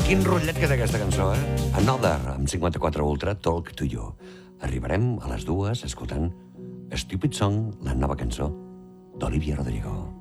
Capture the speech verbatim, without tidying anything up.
Quin rotllet que té aquesta cançó, eh? Another, amb cinquanta-quatre Ultra, Talk to You. Arribarem a les dues escoltant Stupid Song, la nova cançó d'Olivia Rodrigo.